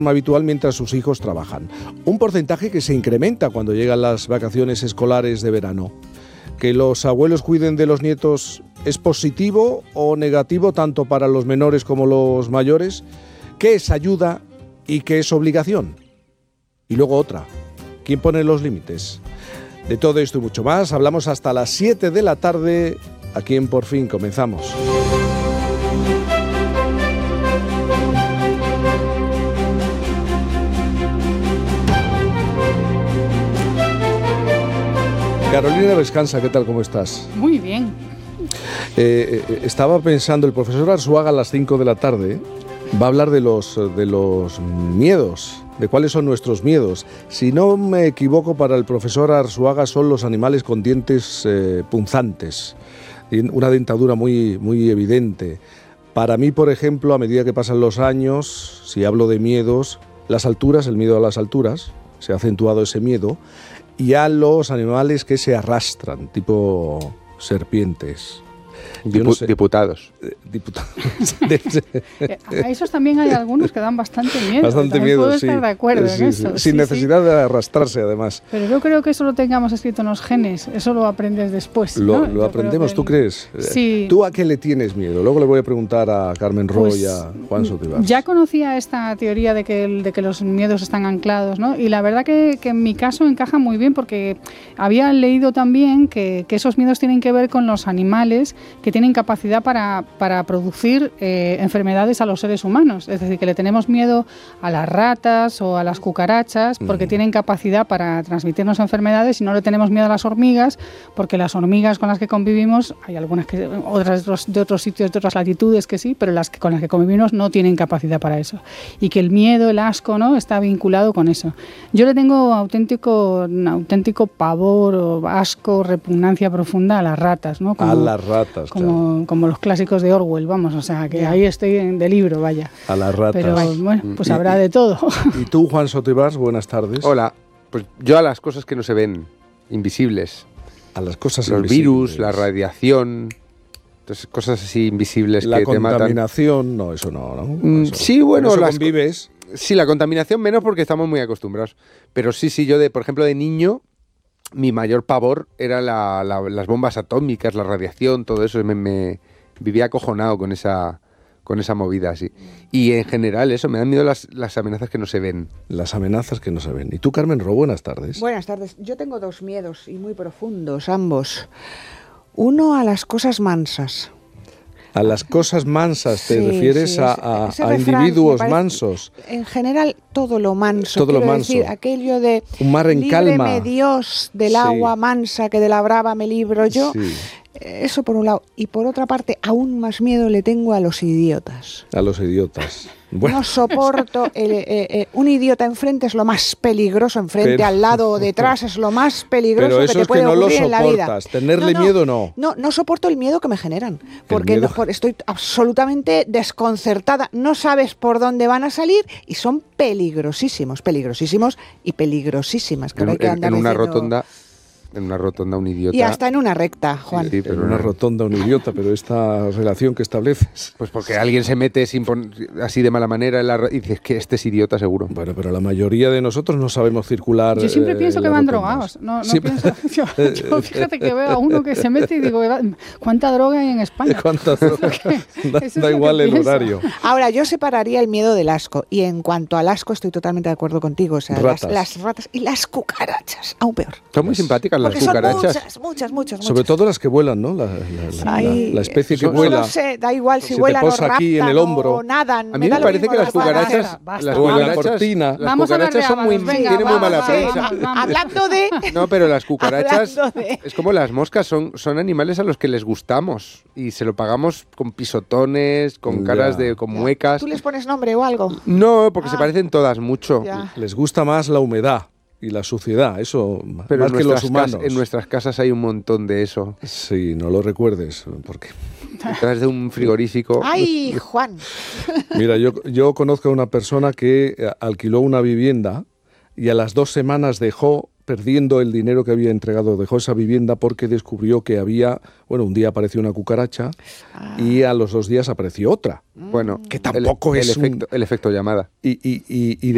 habitual mientras sus hijos trabajan. Un porcentaje que se incrementa cuando llegan las vacaciones escolares de verano. ¿Que los abuelos cuiden de los nietos es positivo o negativo tanto para los menores como los mayores? ¿Qué es ayuda y qué es obligación? Y luego otra, ¿quién pone los límites? De todo esto y mucho más hablamos hasta las 7 de la tarde aquí en Por Fin Comenzamos. Carolina Vescanza, ¿qué tal? ¿Cómo estás? Muy bien. Estaba pensando, el profesor Arzuaga a las 5 de la tarde va a hablar de los miedos, de cuáles son nuestros miedos. Si no me equivoco, para el profesor Arzuaga son los animales con dientes punzantes, una dentadura muy, muy evidente. Para mí, por ejemplo, a medida que pasan los años, si hablo de miedos, las alturas, el miedo a las alturas, se ha acentuado ese miedo, y a los animales que se arrastran, tipo serpientes. Diputados. A esos también hay algunos que dan bastante miedo. Bastante también miedo, puedo sí. estar de acuerdo en eso. Sin necesidad de arrastrarse, además. Pero yo creo que eso lo tengamos escrito en los genes, eso lo aprendes después, ¿no? Lo aprendemos, ¿tú crees? Sí. ¿Tú a qué le tienes miedo? Luego le voy a preguntar a Carmen Roy y a Juan Sotibás. Ya conocía esta teoría de que los miedos están anclados, ¿no? Y la verdad que en mi caso encaja muy bien, porque había leído también que esos miedos tienen que ver con los animales que tienen capacidad para producir enfermedades a los seres humanos. Es decir, que le tenemos miedo a las ratas o a las cucarachas porque tienen capacidad para transmitirnos enfermedades, y no le tenemos miedo a las hormigas porque las hormigas con las que convivimos, hay algunas que otras de otros sitios, de otras latitudes que sí, pero con las que convivimos no tienen capacidad para eso. Y que el miedo, el asco, ¿no?, está vinculado con eso. Yo le tengo un auténtico pavor o asco, repugnancia profunda a las ratas, ¿no? A las ratas, como los clásicos de Orwell, vamos, o sea, que ahí estoy de libro, vaya. A las ratas. Pero bueno, pues habrá de todo. ¿Y tú, Juan Sotibás? Buenas tardes. Hola, pues yo a las cosas que no se ven, invisibles. A las cosas los invisibles. Virus, la radiación, entonces, cosas así invisibles la que te matan. La contaminación, no, eso no, ¿no? Eso, sí, bueno, las convives. Sí, la contaminación menos porque estamos muy acostumbrados. Pero sí, yo por ejemplo, de niño, mi mayor pavor era las bombas atómicas, la radiación, todo eso. Me vivía acojonado con esa movida así. Y en general eso, me dan miedo las amenazas que no se ven. Las amenazas que no se ven. ¿Y tú, Carmen Ro? Buenas tardes. Buenas tardes. Yo tengo dos miedos, y muy profundos ambos. Uno a las cosas mansas. A las cosas mansas, ¿te refieres a individuos mansos? En general, todo lo manso. Todo lo manso. Decir, aquello de un mar en calma. Líbreme Dios del agua mansa, que de la brava me libro yo. Sí. Eso por un lado. Y por otra parte, aún más miedo le tengo a los idiotas. A los idiotas. Bueno. No soporto. Un idiota enfrente es lo más peligroso, enfrente, al lado o detrás es lo más peligroso que te puede ocurrir en la vida. Pero eso es que no lo soportas. Tenerle miedo no. No soporto el miedo que me generan. Porque estoy absolutamente desconcertada. No sabes por dónde van a salir y son peligrosísimos y peligrosísimas. Que En una rotonda un idiota. Y hasta en una recta, Juan. Sí, pero en una rotonda un idiota, pero esta relación que estableces. Pues porque alguien se mete así de mala manera y dices que este es idiota seguro. Bueno, pero la mayoría de nosotros no sabemos circular. Yo siempre pienso que van drogados. No pienso, yo fíjate que veo a uno que se mete y digo, ¿cuánta droga hay en España? ¿Cuánta droga? Da igual el horario. Ahora, yo separaría el miedo del asco. Y en cuanto al asco, estoy totalmente de acuerdo contigo. O sea, las ratas y las cucarachas, aún peor. Son muy simpáticas las cucarachas. Son muchas. Sobre todo las que vuelan, ¿no? La especie que vuela. No sé, da igual si vuelan o raptan aquí en el hombro. o nadan. A mí me parece que las cucarachas son tienen muy mala prensa. Hablando de... No, pero las cucarachas es como las moscas, son animales a los que les gustamos y se lo pagamos con pisotones, con caras con muecas. ¿Tú les pones nombre o algo? No, porque se parecen todas mucho. Les gusta más la humedad y la suciedad, eso, pero más que los humanos. En nuestras casas hay un montón de eso. Sí, no lo recuerdes, porque... Detrás de un frigorífico... ¡Ay, Juan! Mira, yo conozco a una persona que alquiló una vivienda y a las 2 semanas dejó, perdiendo el dinero que había entregado, dejó esa vivienda porque descubrió que había, un día apareció una cucaracha y a los 2 días apareció otra. Bueno, que tampoco el efecto llamada. Y